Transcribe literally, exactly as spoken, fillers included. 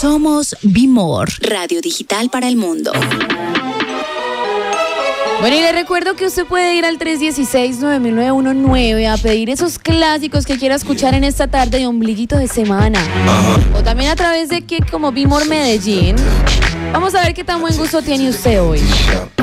Somos Bimor, radio digital para el mundo. Bueno, y le recuerdo que usted puede ir al tres uno seis, nueve nueve uno nueve a pedir esos clásicos que quiera escuchar en esta tarde de ombliguito de semana. Uh-huh. O también a través de que como Bimor Medellín. Vamos a ver qué tan buen gusto tiene usted hoy.